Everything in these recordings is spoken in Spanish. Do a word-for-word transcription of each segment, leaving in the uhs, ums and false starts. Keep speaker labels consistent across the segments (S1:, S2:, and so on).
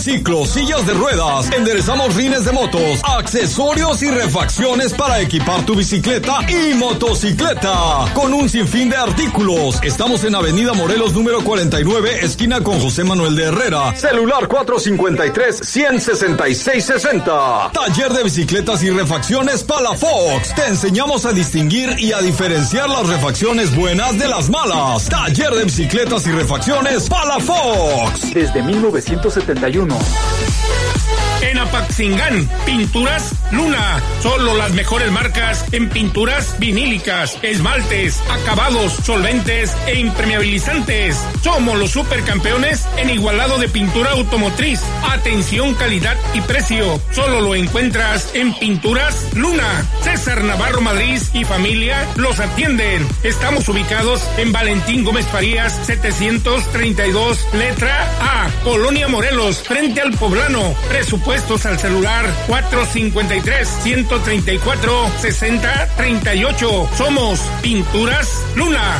S1: triciclos, sillas de ruedas, enderezamos rines de motos, accesorios y refacciones para equipar tu bicicleta y motocicleta, con un sinfín de artículos. Estamos en Avenida Morelos número cuarenta y nueve, esquina con José Manuel de Herrera. Celular cuatro cinco tres, uno cero seis seis seis cero. Taller de bicicletas y refacciones Palafox. Te enseñamos a distinguir y a diferenciar las refacciones buenas de las malas. Taller de bicicletas y refacciones Palafox.
S2: Desde mil novecientos setenta y uno.
S3: En Apaxingán, Pinturas Luna. Solo las mejores marcas en pinturas vinílicas, esmaltes, acabados, solventes e impermeabilizantes. Somos los supercampeones en igualado de pintura automotriz. Atención, calidad y precio. Solo lo encuentras en Pinturas Luna. César Navarro Madrid y familia los atienden. Estamos ubicados en Valentín Gómez Farías, setecientos treinta y dos, letra A, Colonia Morelos, frente al Poblano. Presupuestos al celular cuatro cinco tres, uno tres cuatro, seis cero tres ocho. Somos Pinturas Luna.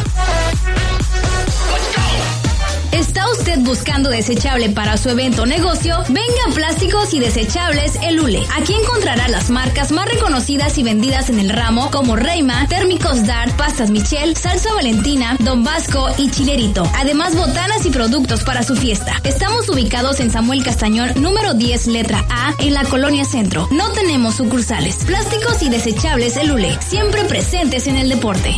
S4: ¿Está usted buscando desechable para su evento o negocio? Venga a Plásticos y Desechables El Ule. Aquí encontrará las marcas más reconocidas y vendidas en el ramo, como Reima, Térmicos Dart, Pastas Michel, Salsa Valentina, Don Vasco y Chilerito. Además, botanas y productos para su fiesta. Estamos ubicados en Samuel Castañón, número diez, letra A, en la Colonia Centro. No tenemos sucursales. Plásticos y Desechables El Ule, siempre presentes en el deporte.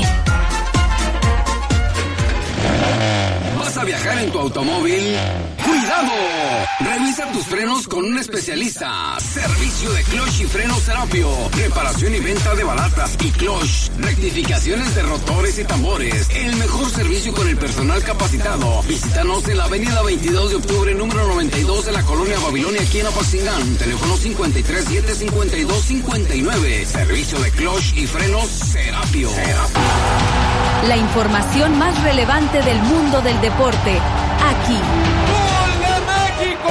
S5: ¿Vas a viajar en tu automóvil? ¡Cuidado! Revisa tus frenos con un especialista. Servicio de clutch y frenos Serapio. Reparación y venta de balatas y clutch. Rectificaciones de rotores y tambores. El mejor servicio con el personal capacitado. Visítanos en la avenida veintidós de octubre, número noventa y dos de la Colonia Babilonia, aquí en Apaxingán. Teléfono cincuenta y tres, siete cincuenta y dos, cincuenta y nueve. Servicio de clutch y frenos Serapio. Serapio.
S6: La información más relevante del mundo del deporte, aquí.
S3: ¡Gol de México!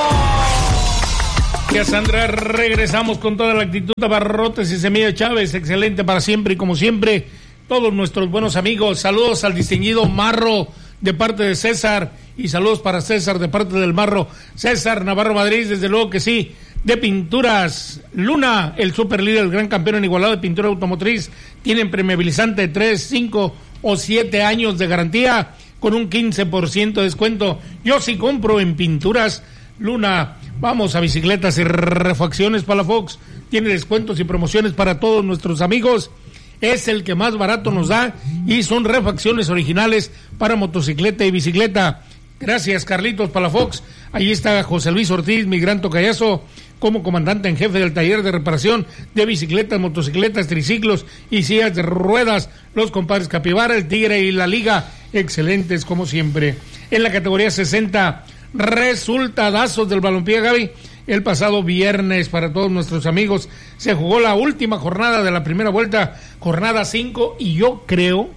S3: Ya, Sandra, regresamos con toda la actitud de Barrotes y Semilla Chávez, excelente para siempre y como siempre, todos nuestros buenos amigos. Saludos al distinguido Marro de parte de César y saludos para César de parte del Marro. César Navarro Madrid, desde luego que sí. De Pinturas Luna, el super líder, el gran campeón en igualado de pintura automotriz, tienen permeabilizante de tres, cinco o siete años de garantía con un quince por ciento de descuento. Yo sí compro en Pinturas Luna. Vamos a Bicicletas y Refacciones Palafox, tiene descuentos y promociones para todos nuestros amigos. Es el que más barato nos da y son refacciones originales para motocicleta y bicicleta. Gracias, Carlitos Palafox. Ahí está José Luis Ortiz, mi gran tocayazo, como comandante en jefe del taller de reparación de bicicletas, motocicletas, triciclos y sillas de ruedas. Los compadres Capibara, el Tigre y la Liga, excelentes como siempre. En la categoría sesenta, resultadazos del balompié, Gaby. El pasado viernes, para todos nuestros amigos, se jugó la última jornada de la primera vuelta, jornada cinco, y yo creo,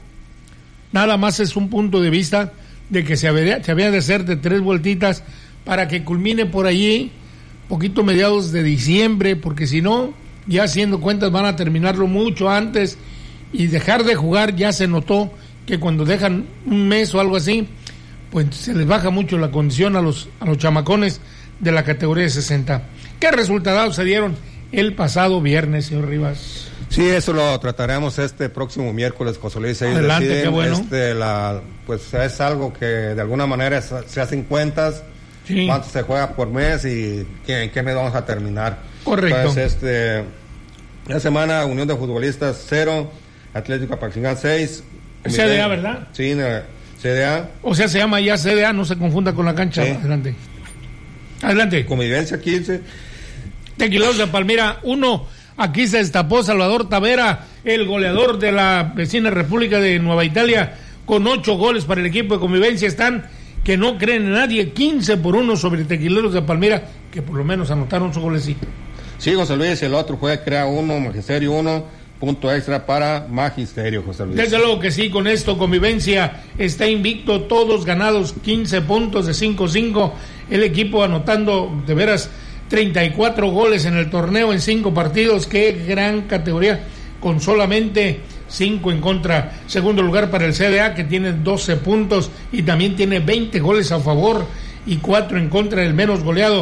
S3: nada más es un punto de vista, de que se había, se había de hacer de tres vueltitas para que culmine por allí, poquito mediados de diciembre, porque si no, ya haciendo cuentas van a terminarlo mucho antes, y dejar de jugar ya se notó que cuando dejan un mes o algo así, pues se les baja mucho la condición a los, a los chamacones de la categoría de sesenta. ¿Qué resultados se dieron el pasado viernes, señor Rivas?
S7: Sí, eso lo trataremos este próximo miércoles, José Luis.
S3: Adelante, deciden, qué bueno.
S7: Este, la, pues es algo que de alguna manera se hacen cuentas, sí. Cuánto se juega por mes y qué, en qué mes vamos a terminar.
S3: Correcto.
S7: Entonces, este, la semana Unión de Futbolistas cero, Atlético Apaxingán seis.
S3: C D A, ¿verdad?
S7: Sí, C D A.
S3: O sea, se llama ya C D A, no se confunda con la cancha. Sí. Adelante. Adelante.
S7: Convivencia quince.
S3: Tequileros de Palmira uno. Aquí se destapó Salvador Tavera, el goleador de la vecina República de Nueva Italia, con ocho goles para el equipo de Convivencia. Están que no creen en nadie, quince por uno sobre Tequileros de Palmira, que por lo menos anotaron su golecito.
S7: Sí, José Luis, el otro fue Crea uno, Magisterio uno, punto extra para Magisterio, José Luis.
S3: Desde luego que sí, con esto Convivencia está invicto, todos ganados, quince puntos de cinco cinco, el equipo anotando de veras treinta y cuatro goles en el torneo en cinco partidos. Qué gran categoría, con solamente cinco en contra. Segundo lugar para el C D A, que tiene doce puntos y también tiene veinte goles a favor y cuatro en contra, el menos goleado.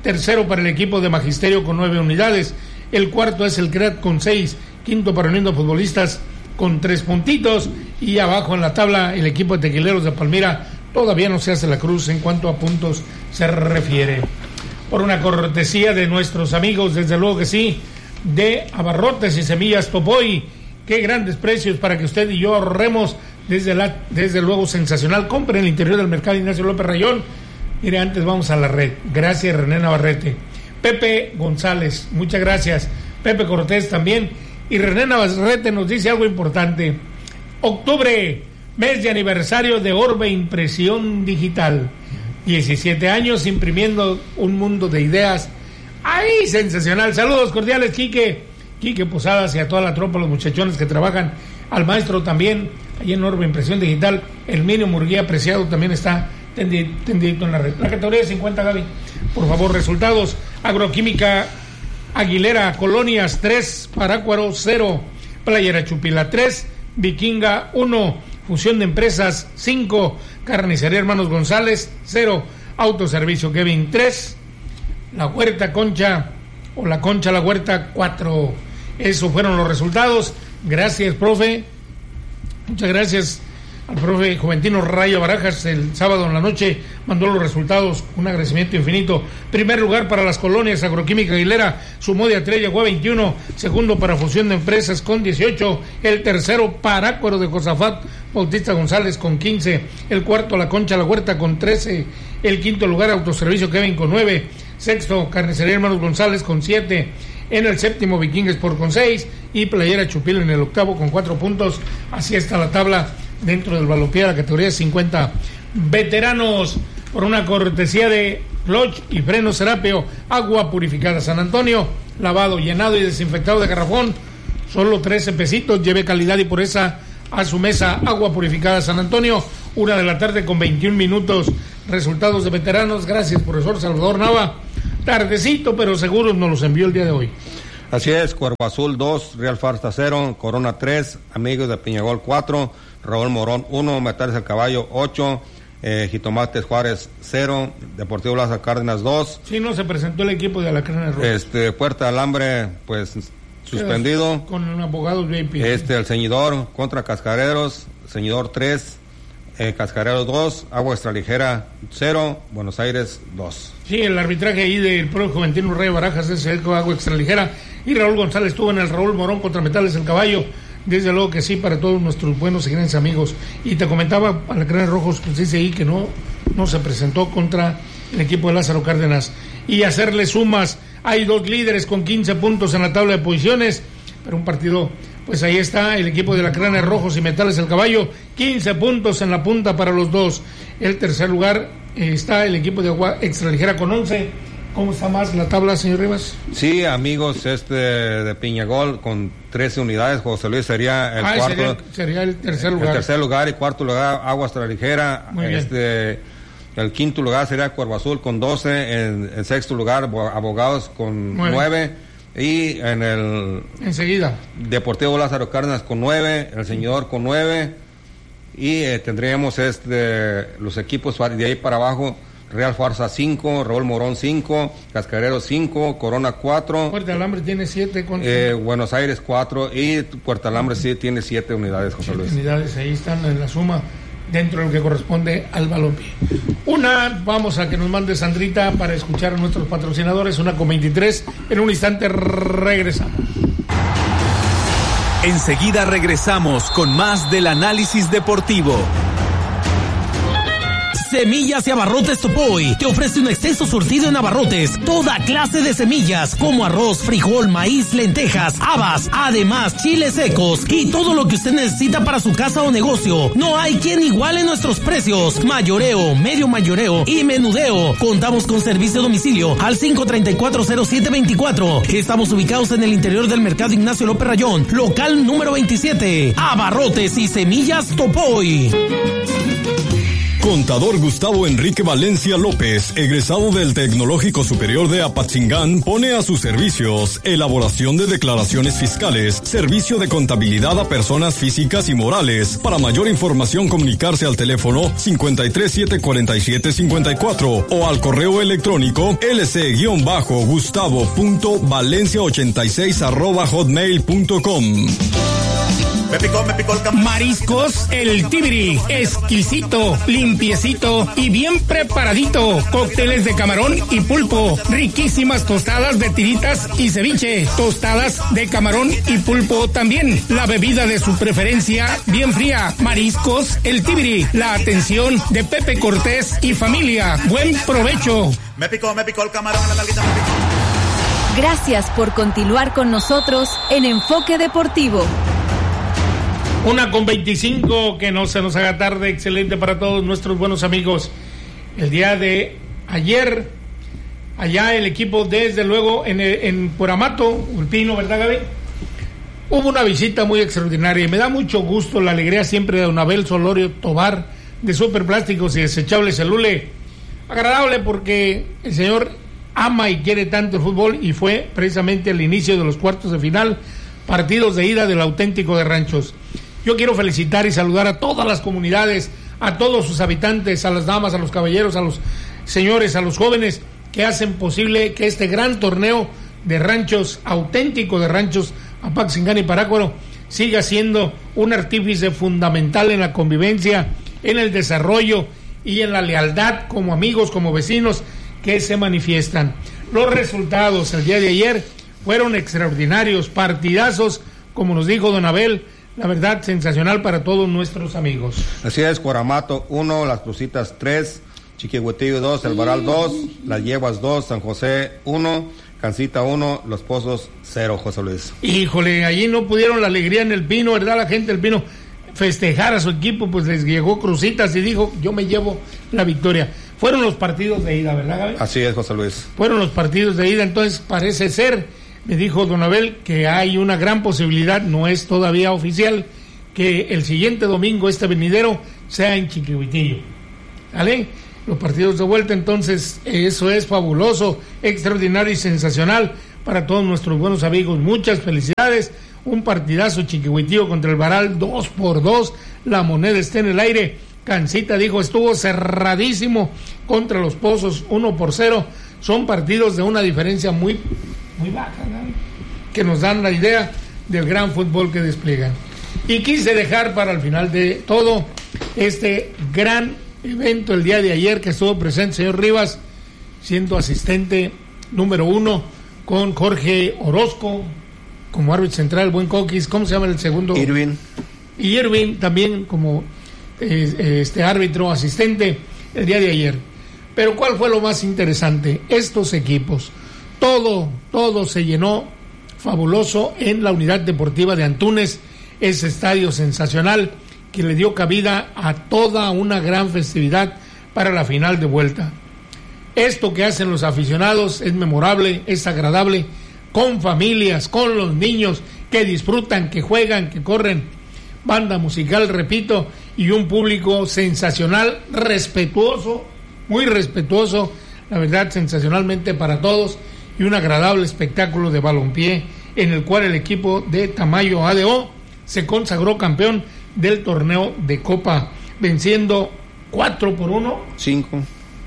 S3: tercero para el equipo de Magisterio con nueve unidades, el cuarto es el C R E A T con seis, quinto para Unión de Futbolistas con tres puntitos, y abajo en la tabla el equipo de Tequileros de Palmira todavía no se hace la cruz en cuanto a puntos se refiere. Por una cortesía de nuestros amigos, desde luego que sí, de Abarrotes y Semillas Topoy. Qué grandes precios para que usted y yo ahorremos, desde, la, desde luego sensacional. Compre en el interior del mercado Ignacio López Rayón. Mire, antes vamos a la red. Gracias, René Navarrete. Pepe González, muchas gracias. Pepe Cortés también. Y René Navarrete nos dice algo importante. Octubre, mes de aniversario de Orbe Impresión Digital. diecisiete años imprimiendo un mundo de ideas. ¡Ay, sensacional! Saludos cordiales, Quique. Quique Posadas y a toda la tropa, los muchachones que trabajan. Al maestro también, ahí en Orbe Impresión Digital. El Minio Murguía Apreciado también está tendidito en la red. La categoría de cincuenta, Gaby. Por favor, resultados. Agroquímica Aguilera, Colonias tres, Parácuaro cero, Playera Chupila tres, Vikinga uno, Fusión de Empresas cinco, Carnicería Hermanos González cero, Autoservicio Kevin tres, La Huerta Concha o La Concha La Huerta cuatro. Esos fueron los resultados. Gracias, profe. Muchas gracias al profe Juventino Rayo Barajas. El sábado en la noche mandó los resultados, un agradecimiento infinito. Primer lugar para las colonias Agroquímica Aguilera, sumó de Atrea, llegó a veintiuno. Segundo para Fusión de Empresas con dieciocho. El tercero Parácuaro de Josafat Bautista González con quince. El cuarto La Concha La Huerta con trece. El quinto lugar Autoservicio Kevin con nueve. Sexto Carnicería Hermanos González con siete. En el séptimo Viking Sport con seis. Y Playera Chupil en el octavo con cuatro puntos. Así está la tabla dentro del balompié de la categoría cincuenta. Veteranos, por una cortesía de Clutch y Freno Serapio, agua purificada San Antonio, lavado, llenado y desinfectado de garrafón, solo trece pesitos. Lleve calidad y pureza a su mesa. Agua purificada San Antonio, una de la tarde con veintiún minutos. Resultados de veteranos, gracias profesor Salvador Nava. Tardecito pero seguro nos los envió el día de hoy.
S7: Así es, Cuervo Azul dos, Real Farsa cero, Corona tres, Amigos de Piñagol cuatro, Raúl Morón uno, Metales del Caballo ocho, eh, Jitomates Juárez cero, Deportivo Lázaro Cárdenas dos.
S3: Sí, no se presentó el equipo de Alacranes Rojos.
S7: Este, Puerta de Alambre, pues, suspendido.
S3: Con un abogado V I P.
S7: Este, el Ceñidor contra Cascareros, Ceñidor tres, eh, Cascareros dos, Agua Extraligera cero, Buenos Aires dos.
S3: Sí, el arbitraje ahí del Pro Juventino Rayo Barajas es el Agua Extraligera, y Raúl González estuvo en el Raúl Morón contra Metales del Caballo. Desde luego que sí, para todos nuestros buenos y grandes amigos. Y te comentaba, Alacranes Rojos, pues dice ahí que no, no se presentó contra el equipo de Lázaro Cárdenas. Y hacerle sumas, hay dos líderes con quince puntos en la tabla de posiciones, pero un partido, pues ahí está el equipo de Alacranes Rojos y Metales del Caballo, quince puntos en la punta para los dos. El tercer lugar eh, está el equipo de Agua Extraligera con once. ¿Cómo está más la tabla, señor Rivas?
S7: Sí, amigos, este de Piñagol con trece unidades. José Luis sería el
S3: ah,
S7: cuarto.
S3: Sería, sería el tercer lugar.
S7: El tercer lugar y cuarto lugar, Agua Extraligera. Este, el quinto lugar sería Cuervo Azul con doce. En, en sexto lugar, Abogados con nueve. Y en el...
S3: Enseguida.
S7: Deportivo Lázaro Cárdenas con nueve. El Señor con nueve. Y eh, tendríamos este los equipos de ahí para abajo. Real Farsa cinco, Raúl Morón cinco, Cascareros cinco, Corona cuatro.
S3: Puerta Alambre tiene siete.
S7: Eh, Buenos Aires cuatro y Puerta Alambre sí tiene siete unidades, José Luis.
S3: Unidades, ahí están en la suma dentro de lo que corresponde al balompié. Una, vamos a que nos mande Sandrita para escuchar a nuestros patrocinadores, una con veintitrés. En un instante regresamos.
S8: Enseguida regresamos con más del análisis deportivo. Semillas y Abarrotes Topoy te ofrece un extenso surtido en abarrotes, toda clase de semillas como arroz, frijol, maíz, lentejas, habas, además chiles secos y todo lo que usted necesita para su casa o negocio. No hay quien iguale nuestros precios. Mayoreo, medio mayoreo y menudeo. Contamos con servicio a domicilio al cinco tres cuatro cero siete dos cuatro. Estamos ubicados en el interior del mercado Ignacio López Rayón, local número veintisiete. Abarrotes y Semillas Topoy.
S1: Contador Gustavo Enrique Valencia López, egresado del Tecnológico Superior de Apatzingán, pone a sus servicios elaboración de declaraciones fiscales, servicio de contabilidad a personas físicas y morales. Para mayor información, comunicarse al teléfono cincuenta y tres, siete cuarenta y siete, cincuenta y cuatro o al correo electrónico lc-gustavo.valencia86 arroba hotmail punto com.
S9: Me picó, me picó el camarón.
S3: Mariscos El Tibiri, exquisito, limpiecito y bien preparadito. Cócteles de camarón y pulpo, riquísimas tostadas de tiritas y ceviche, tostadas de camarón y pulpo también. La bebida de su preferencia, bien fría. Mariscos El Tibiri, la atención de Pepe Cortés y familia. Buen provecho.
S9: Me picó, me picó el camarón, la nalguita me picó.
S6: Gracias por continuar con nosotros en Enfoque Deportivo.
S3: Una con veinticinco, que no se nos haga tarde, excelente para todos nuestros buenos amigos. El día de ayer, allá el equipo, desde luego, en, en Pueramato, Ulpino, ¿verdad, Gaby? Hubo una visita muy extraordinaria y me da mucho gusto la alegría siempre de don Abel Solorio Tobar, de Superplásticos y Desechables El Ule. Agradable porque el señor ama y quiere tanto el fútbol y fue precisamente el inicio de los cuartos de final, partidos de ida del auténtico de Ranchos. Yo quiero felicitar y saludar a todas las comunidades, a todos sus habitantes, a las damas, a los caballeros, a los señores, a los jóvenes que hacen posible que este gran torneo de ranchos, auténtico de Ranchos Apatzingán y Parácuaro, siga siendo un artífice fundamental en la convivencia, en el desarrollo y en la lealtad como amigos, como vecinos que se manifiestan. Los resultados el día de ayer fueron extraordinarios, partidazos, como nos dijo don Abel. La verdad, sensacional para todos nuestros amigos.
S7: Así es, Cuaramato uno, Las Crucitas tres, Chiquihuetillo dos, El Varal dos, Las Yebas dos, San José uno, Cancita uno, Los Pozos cero, José Luis.
S3: Híjole, allí no pudieron la alegría en el Pino, ¿verdad? La gente del Pino festejar a su equipo, pues les llegó Crucitas y dijo, yo me llevo la victoria. Fueron los partidos de ida, ¿verdad, Gaby?
S7: Así es, José Luis.
S3: Fueron los partidos de ida, entonces parece ser... Me dijo don Abel que hay una gran posibilidad, no es todavía oficial, que el siguiente domingo, este venidero, sea en Chiquihuitillo. ¿Vale? Los partidos de vuelta, entonces, eso es fabuloso, extraordinario y sensacional para todos nuestros buenos amigos. Muchas felicidades. Un partidazo, Chiquihuitillo contra el Varal, dos por dos. La moneda está en el aire. Cancita dijo, estuvo cerradísimo contra los Pozos, uno por cero. Son partidos de una diferencia muy... muy baja, ¿no? Que nos dan la idea del gran fútbol que despliegan. Y quise dejar para el final de todo este gran evento el día de ayer, que estuvo presente el señor Rivas, siendo asistente número uno, con Jorge Orozco como árbitro central, buen Coquis. ¿Cómo se llama el segundo?
S7: Irving.
S3: Y Irving también como eh, este árbitro asistente el día de ayer. Pero ¿cuál fue lo más interesante? Estos equipos, todo, todo se llenó fabuloso en la unidad deportiva de Antunes, ese estadio sensacional que le dio cabida a toda una gran festividad para la final de vuelta. Esto que hacen los aficionados es memorable, es agradable, con familias, con los niños que disfrutan, que juegan, que corren. Banda musical, repito, y un público sensacional, respetuoso, muy respetuoso, la verdad, sensacionalmente para todos, y un agradable espectáculo de balompié en el cual el equipo de Tamayo A D O se consagró campeón del torneo de Copa, venciendo cuatro por uno.
S7: Cinco.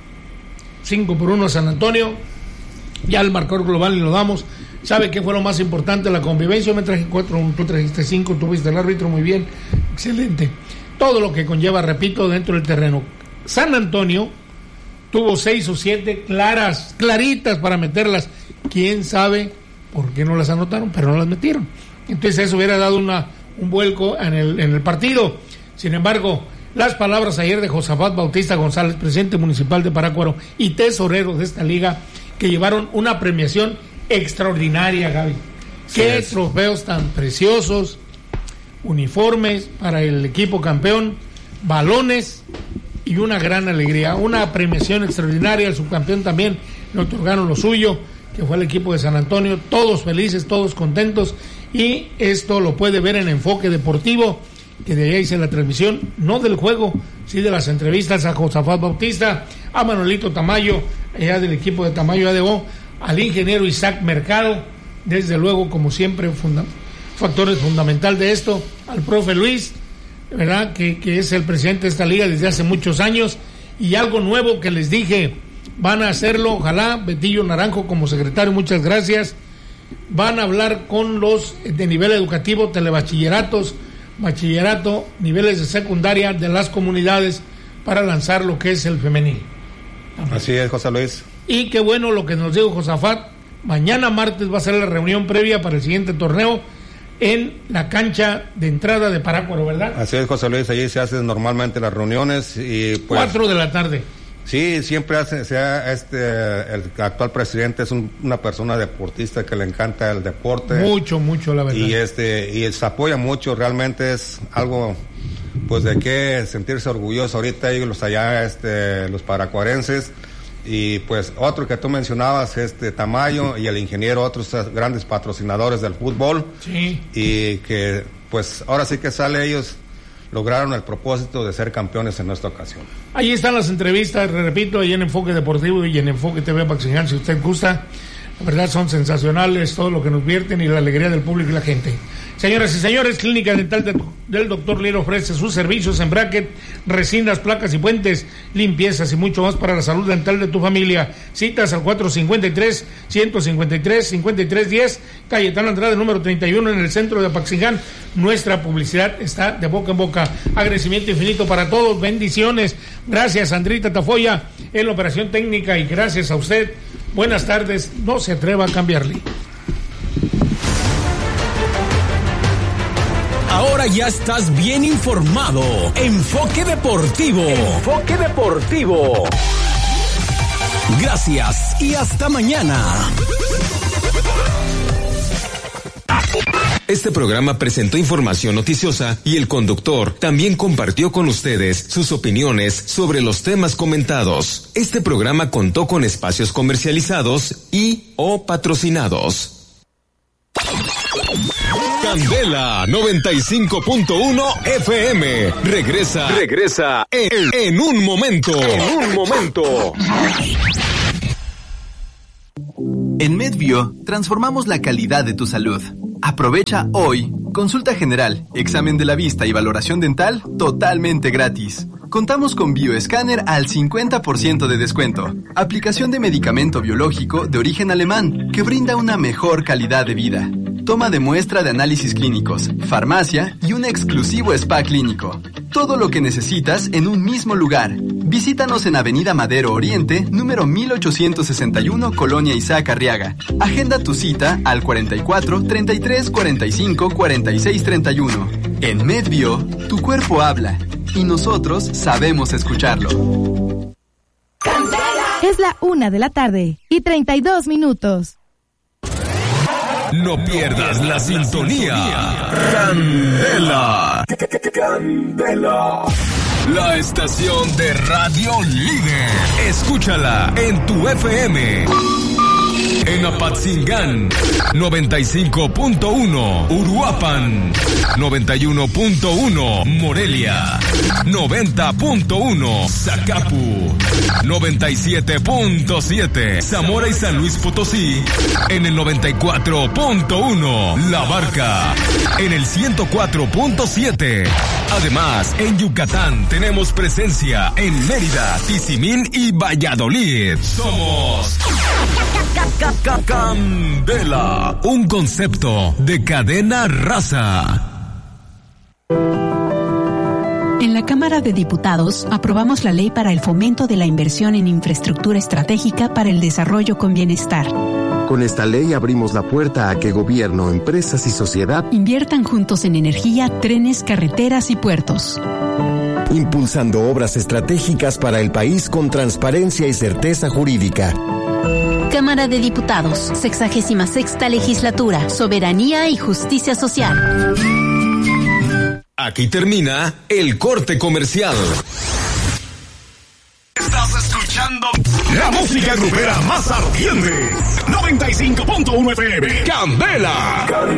S3: Cinco por uno a San Antonio. Ya el marcador global y lo damos. ¿Sabe qué fue lo más importante? La convivencia. Yo me traje cuatro, tú trajiste cinco, tuviste el árbitro, muy bien, excelente. Todo lo que conlleva, repito, dentro del terreno. San Antonio tuvo seis o siete claras, claritas para meterlas. ¿Quién sabe por qué no las anotaron? Pero no las metieron. Entonces eso hubiera dado una, un vuelco en el, en el partido. Sin embargo, las palabras ayer de Josafat Bautista González, presidente municipal de Parácuaro y tesorero de esta liga, que llevaron una premiación extraordinaria, Gaby. Sí, qué es. Trofeos tan preciosos, uniformes para el equipo campeón, balones y una gran alegría, una premiación extraordinaria. El subcampeón también le otorgaron lo suyo, que fue el equipo de San Antonio, todos felices, todos contentos, y esto lo puede ver en Enfoque Deportivo, que de ahí hice la transmisión, no del juego, sí, de las entrevistas a Josafat Bautista, a Manuelito Tamayo, allá del equipo de Tamayo A D O, al ingeniero Isaac Mercado, desde luego, como siempre, funda, factores fundamental de esto, al profe Luis, ¿verdad? Que, que es el presidente de esta liga desde hace muchos años, y algo nuevo que les dije, van a hacerlo, ojalá, Betillo Naranjo como secretario, muchas gracias, van a hablar con los de nivel educativo, telebachilleratos, bachillerato, niveles de secundaria de las comunidades para lanzar lo que es el femenil.
S7: Así es, José Luis.
S3: Y qué bueno lo que nos dijo Josafat, mañana martes va a ser la reunión previa para el siguiente torneo en la cancha de entrada de Parácuaro, ¿verdad?
S7: Así es, José Luis, allí se hacen normalmente las reuniones y pues...
S3: Cuatro de la tarde.
S7: Sí, siempre hace, sea este, el actual presidente es un, una persona deportista que le encanta el deporte.
S3: Mucho, mucho, la verdad.
S7: Y este, y se apoya mucho, realmente es algo, pues de qué sentirse orgulloso ahorita ellos los allá, este, los paracuarenses. Y pues otro que tú mencionabas, este Tamayo y el ingeniero, otros grandes patrocinadores del fútbol.
S3: Sí.
S7: Y que pues ahora sí que sale ellos lograron el propósito de ser campeones en esta ocasión.
S3: Ahí están las entrevistas, repito, ahí en Enfoque Deportivo y en Enfoque T V Paxingán, si usted gusta. La verdad son sensacionales todo lo que nos vierten y la alegría del público y la gente. Señoras y señores, Clínica Dental de, del doctor Liro ofrece sus servicios en bracket, resinas, placas y puentes, limpiezas y mucho más para la salud dental de tu familia. Citas al cuatro cinco tres, uno cinco tres, cinco tres uno cero, Cayetano Andrade, número treinta y uno, en el centro de Apaxingán. Nuestra publicidad está de boca en boca. Agradecimiento infinito para todos, bendiciones. Gracias, Andrita Tafoya, en la operación técnica, y gracias a usted. Buenas tardes, no se atreva a cambiarle.
S8: Ahora ya estás bien informado. Enfoque Deportivo. Enfoque Deportivo. Gracias y hasta mañana.
S10: Este programa presentó información noticiosa y el conductor también compartió con ustedes sus opiniones sobre los temas comentados. Este programa contó con espacios comercializados y o patrocinados. Candela noventa y cinco punto uno F M. Regresa, regresa en, en un momento. En un momento.
S11: En MedBio transformamos la calidad de tu salud. Aprovecha hoy consulta general, examen de la vista y valoración dental totalmente gratis. Contamos con Bioescáner al cincuenta por ciento de descuento. Aplicación de medicamento biológico de origen alemán que brinda una mejor calidad de vida. Toma de muestra de análisis clínicos, farmacia y un exclusivo spa clínico. Todo lo que necesitas en un mismo lugar. Visítanos en Avenida Madero Oriente, número mil ochocientos sesenta y uno, Colonia Isaac Arriaga. Agenda tu cita al cuarenta y cuatro, treinta y tres, cuarenta y cinco, cuarenta y seis, treinta y uno. En MedBio, tu cuerpo habla y nosotros sabemos escucharlo.
S12: Es la una de la tarde y treinta y dos minutos.
S10: No pierdas la sintonía. Candela. Candela. La estación de radio líder. Escúchala en tu F M. En Apatzingán, noventa y cinco punto uno, Uruapan, noventa y uno punto uno, Morelia, noventa punto uno, Zacapu, noventa y siete punto siete, Zamora y San Luis Potosí, en el noventa y cuatro punto uno, La Barca, en el ciento cuatro punto siete. Además, en Yucatán tenemos presencia en Mérida, Tizimín y Valladolid. Somos Candela, un concepto de cadena raza.
S13: En la Cámara de Diputados aprobamos la ley para el fomento de la inversión en infraestructura estratégica para el desarrollo con bienestar.
S14: Con esta ley abrimos la puerta a que gobierno, empresas y sociedad
S13: inviertan juntos en energía, trenes, carreteras y puertos.
S14: Impulsando obras estratégicas para el país con transparencia y certeza jurídica.
S15: Cámara de Diputados, sexagésima sexta legislatura, soberanía y justicia social.
S10: Aquí termina el corte comercial.
S16: Estás escuchando la música grupera más ardiente. noventa y cinco punto uno F M.
S10: Candela.